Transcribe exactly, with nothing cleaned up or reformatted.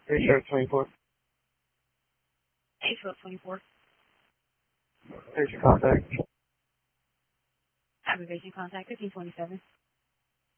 Three stroke twenty-four. Eight stroke twenty-four. There's your contact. Aggregation contact fifteen twenty-seven.